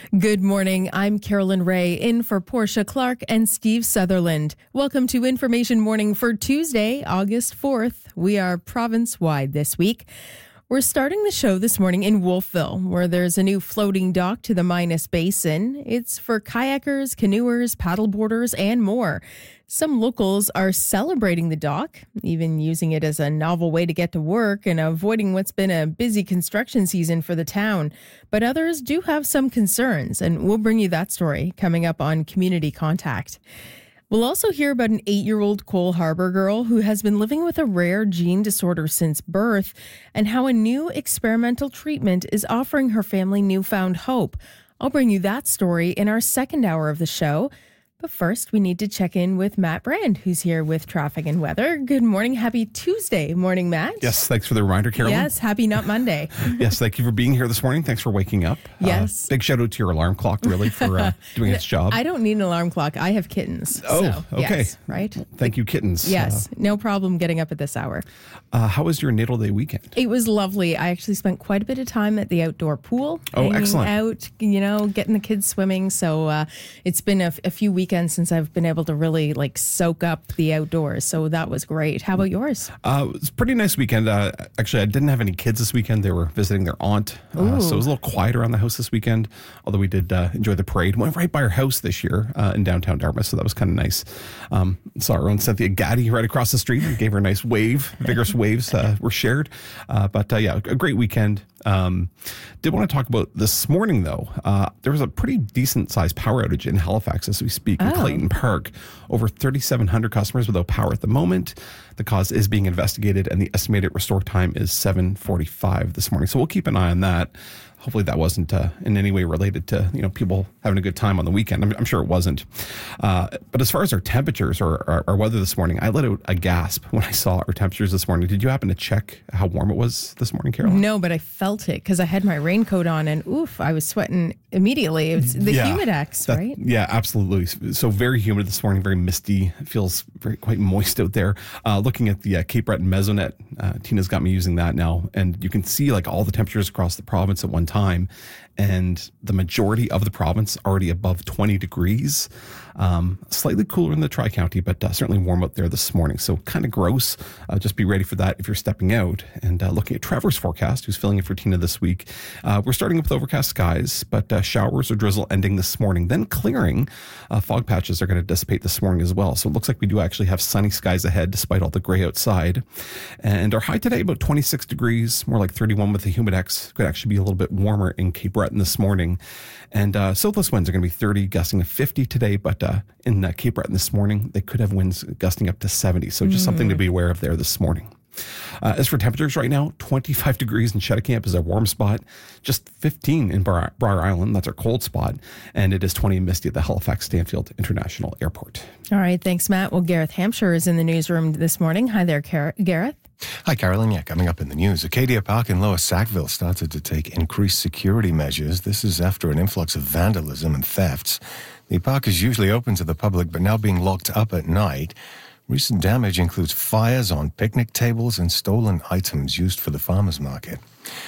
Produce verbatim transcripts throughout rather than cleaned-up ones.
Good morning. I'm Carolyn Ray, in for Portia Clark and Steve Sutherland. Welcome to Information Morning for Tuesday, August fourth. We are province-wide this week. We're starting the show this morning in Wolfville, where there's a new floating dock to the Minas Basin. It's for kayakers, canoers, paddleboarders, and more. Some locals are celebrating the dock, even using it as a novel way to get to work and avoiding what's been a busy construction season for the town. But others do have some concerns, and we'll bring you that story coming up on Community Contact. We'll also hear about an eight-year-old Cole Harbour girl who has been living with a rare gene disorder since birth, and how a new experimental treatment is offering her family newfound hope. I'll bring you that story in our second hour of the show. But first, we need to check in with Matt Brand, who's here with traffic and weather. Good morning. Happy Tuesday morning, Matt. Yes, thanks for the reminder, Carolyn. Yes, happy not Monday. Yes, thank you for being here this morning. Thanks for waking up. Yes. Uh, big shout out to your alarm clock, really, for uh, doing its job. I don't need an alarm clock. I have kittens. Oh, so, okay. Yes, right? Thank you, kittens. Yes, Uh, no problem getting up at this hour. uh, how was your natal day weekend? It was lovely. I actually spent quite a bit of time at the outdoor pool. Oh, hanging excellent. Out, you know, getting the kids swimming. So uh, it's been a, a few weekends since I've been able to really like soak up the outdoors. So that was great. How about yours? Uh, it was a pretty nice weekend. Uh, actually, I didn't have any kids this weekend. They were visiting their aunt. Uh, so it was a little quieter on the house this weekend, although we did uh, enjoy the parade. Went right by our house this year uh, in downtown Dartmouth, so that was kind of nice. Um, saw our own Cynthia Gaddy right across the street and gave her a nice wave. Vigorous waves uh, were shared. Uh, but uh, yeah, a great weekend. Um, did want to talk about this morning, though. Uh, there was a pretty decent sized power outage in Halifax as we speak in Oh. Clayton Park. Over thirty-seven hundred customers without power at the moment. The cause is being investigated, and the estimated restore time is seven forty-five this morning. So we'll keep an eye on that. Hopefully that wasn't uh, in any way related to, you know, people having a good time on the weekend. I'm, I'm sure it wasn't. Uh, but as far as our temperatures or our, our weather this morning, I let out a gasp when I saw our temperatures this morning. Did you happen to check how warm it was this morning, Carolyn? No, but I felt it because I had my raincoat on and oof, I was sweating immediately. It's the Yeah, Humidex, that- right? Yeah, absolutely. So very humid this morning, very misty. It feels very quite moist out there. Uh, looking at the uh, Cape Breton Mesonet, uh, Tina's got me using that now, and you can see like all the temperatures across the province at one time, and the majority of the province already above twenty degrees. Um, slightly cooler in the Tri-County, but uh, certainly warm out there this morning. So kind of gross. Uh, just be ready for that if you're stepping out. And uh, looking at Trevor's forecast, who's filling in for Tina this week, uh, we're starting with overcast skies, but uh, showers or drizzle ending this morning, then clearing. Uh, fog patches are going to dissipate this morning as well. So it looks like we do actually have sunny skies ahead despite all the gray outside. And our high today, about twenty-six degrees, more like thirty-one with the Humidex. Could actually be a little bit warmer in Cape Breton this morning. And uh, southwest winds are going to be thirty, gusting to fifty today, but uh, in uh, Cape Breton this morning, they could have winds gusting up to seventy. So just mm. something to be aware of there this morning. Uh, as for temperatures right now, twenty-five degrees in Cheticamp is our warm spot, just fifteen in Bar- Briar Island, that's our cold spot, and it is twenty and misty at the Halifax Stanfield International Airport. All right, thanks, Matt. Well, Gareth Hampshire is in the newsroom this morning. Hi there, Car- Gareth. Hi, Carolyn. Yeah, coming up in the news, Acadia Park in Lower Sackville started to take increased security measures. This is after an influx of vandalism and thefts. The park is usually open to the public, but now being locked up at night. Recent damage includes fires on picnic tables and stolen items used for the farmers market.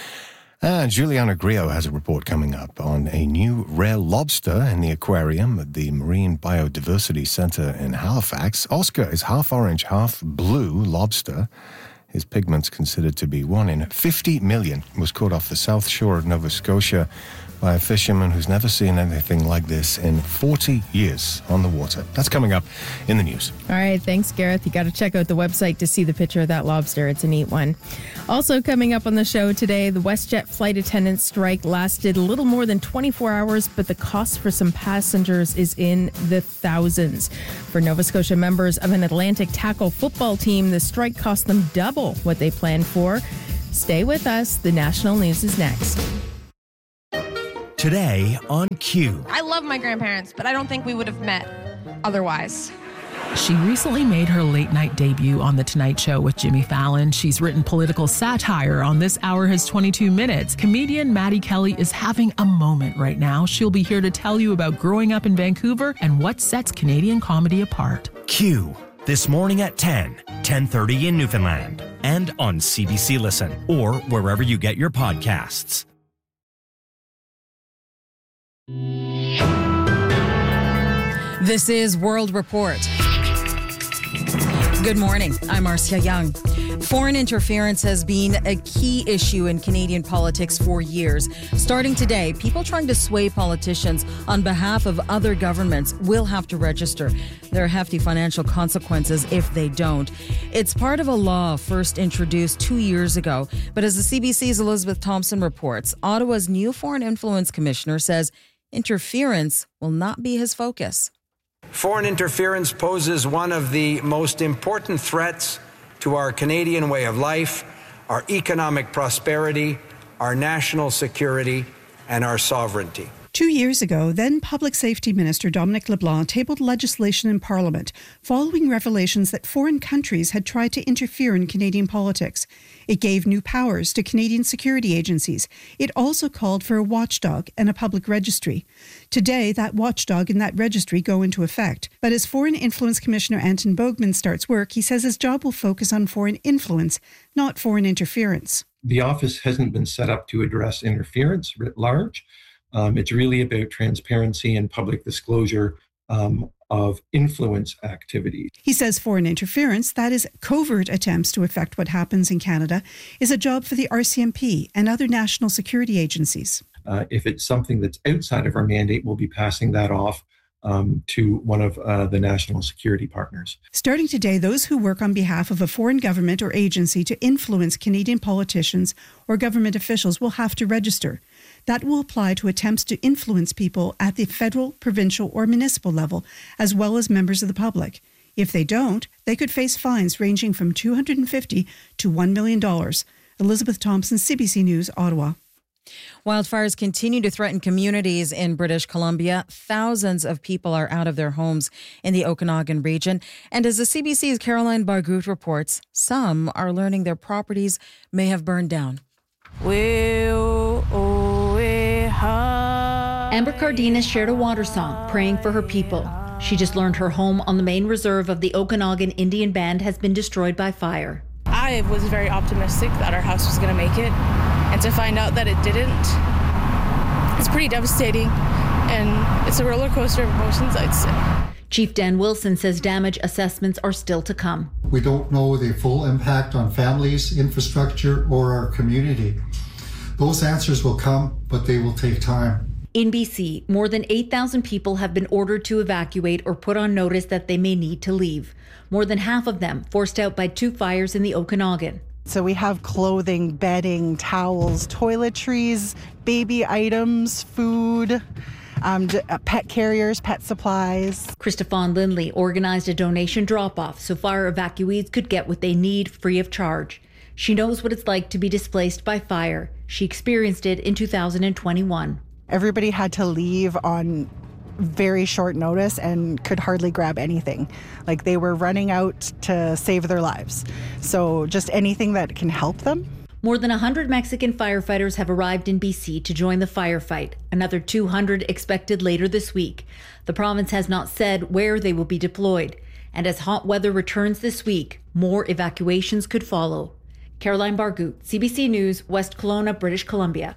And Juliana Griot has a report coming up on a new rare lobster in the aquarium at the Marine Biodiversity Center in Halifax. Oscar is half orange, half blue lobster. His pigment's considered to be one in fifty million. Was caught off the south shore of Nova Scotia by a fisherman who's never seen anything like this in forty years on the water. That's coming up in the news. All right, thanks, Gareth. You got to check out the website to see the picture of that lobster. It's a neat one. Also coming up on the show today, the WestJet flight attendants strike lasted a little more than twenty-four hours, but the cost for some passengers is in the thousands. For Nova Scotia members of an Atlantic tackle football team, the strike cost them double what they planned for. Stay with us. The national news is next. Today on Q. I love my grandparents, but I don't think we would have met otherwise. She recently made her late night debut on The Tonight Show with Jimmy Fallon. She's written political satire on This Hour Has twenty-two minutes. Comedian Maddie Kelly is having a moment right now. She'll be here to tell you about growing up in Vancouver and what sets Canadian comedy apart. Q. This morning at ten, ten thirty in Newfoundland, and on C B C Listen or wherever you get your podcasts. This is World Report. Good morning. I'm Marcia Young. Foreign interference has been a key issue in Canadian politics for years. Starting today, people trying to sway politicians on behalf of other governments will have to register. There are hefty financial consequences if they don't. It's part of a law first introduced two years ago. But as the C B C's Elizabeth Thompson reports, Ottawa's new Foreign Influence Commissioner says interference will not be his focus. Foreign interference poses one of the most important threats to our Canadian way of life, our economic prosperity, our national security, and our sovereignty. Two years ago, then Public Safety Minister Dominic LeBlanc tabled legislation in Parliament following revelations that foreign countries had tried to interfere in Canadian politics. It gave new powers to Canadian security agencies. It also called for a watchdog and a public registry. Today, that watchdog and that registry go into effect. But as Foreign Influence Commissioner Anton Bogman starts work, he says his job will focus on foreign influence, not foreign interference. The office hasn't been set up to address interference writ large. Um, it's really about transparency and public disclosure um, of influence activities. He says foreign interference, that is covert attempts to affect what happens in Canada, is a job for the R C M P and other national security agencies. Uh, if it's something that's outside of our mandate, we'll be passing that off um, to one of uh, the national security partners. Starting today, those who work on behalf of a foreign government or agency to influence Canadian politicians or government officials will have to register. That will apply to attempts to influence people at the federal, provincial, or municipal level, as well as members of the public. If they don't, they could face fines ranging from two hundred fifty dollars to one million dollars. Elizabeth Thompson, C B C News, Ottawa. Wildfires continue to threaten communities in British Columbia. Thousands of people are out of their homes in the Okanagan region. And as the C B C's Caroline Bargut reports, some are learning their properties may have burned down. Amber Cardenas shared a water song, praying for her people. She just learned her home on the main reserve of the Okanagan Indian Band has been destroyed by fire. I was very optimistic that our house was going to make it, and to find out that it didn't, it's pretty devastating, and it's a roller coaster of emotions, I'd say. Chief Dan Wilson says damage assessments are still to come. We don't know the full impact on families, infrastructure, or our community. Those answers will come, but they will take time. In B C, more than eight thousand people have been ordered to evacuate or put on notice that they may need to leave. More than half of them forced out by two fires in the Okanagan. So we have clothing, bedding, towels, toiletries, baby items, food, um, pet carriers, pet supplies. Christophane Lindley organized a donation drop-off so fire evacuees could get what they need free of charge. She knows what it's like to be displaced by fire. She experienced it in two thousand twenty-one. Everybody had to leave on very short notice and could hardly grab anything. Like they were running out to save their lives. So just anything that can help them. More than one hundred Mexican firefighters have arrived in B C to join the firefight. Another two hundred expected later this week. The province has not said where they will be deployed. And as hot weather returns this week, more evacuations could follow. Caroline Bargut, C B C News, West Kelowna, British Columbia.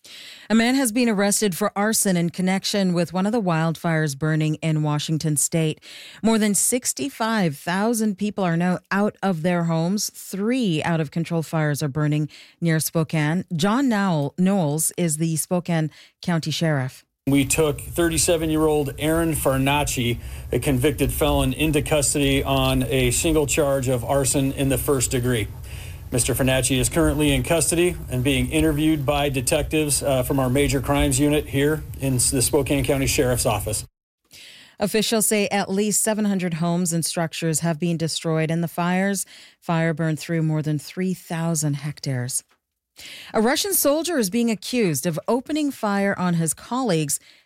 A man has been arrested for arson in connection with one of the wildfires burning in Washington state. More than sixty-five thousand people are now out of their homes. Three out-of-control fires are burning near Spokane. John Knowles is the Spokane County Sheriff. We took thirty-seven-year-old Aaron Farnacci, a convicted felon, into custody on a single charge of arson in the first degree. Mister Farnacci is currently in custody and being interviewed by detectives uh, from our major crimes unit here in the Spokane County Sheriff's Office. Officials say at least seven hundred homes and structures have been destroyed in the fires. Fire burned through more than three thousand hectares. A Russian soldier is being accused of opening fire on his colleagues